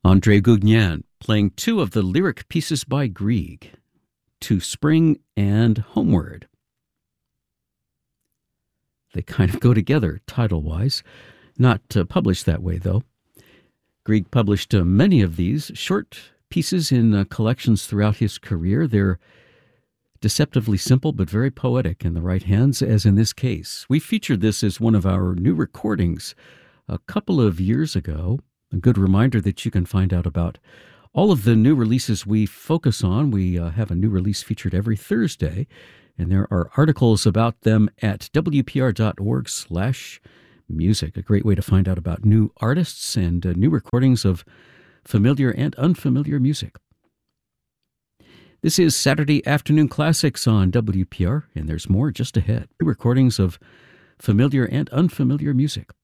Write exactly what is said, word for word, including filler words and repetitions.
Andre Gugnan playing two of the lyric pieces by Grieg, To Spring and Homeward. They kind of go together title-wise. Not uh, published that way, though. Grieg published uh, many of these short pieces in uh, collections throughout his career. They're deceptively simple but very poetic in the right hands, as in this case. We featured this as one of our new recordings a couple of years ago. A good reminder that you can find out about all of the new releases we focus on. We uh, have a new release featured every Thursday, and there are articles about them at W P R dot org slash music. A great way to find out about new artists and uh, new recordings of familiar and unfamiliar music. This is Saturday Afternoon Classics on W P R, and there's more just ahead. New recordings of familiar and unfamiliar music.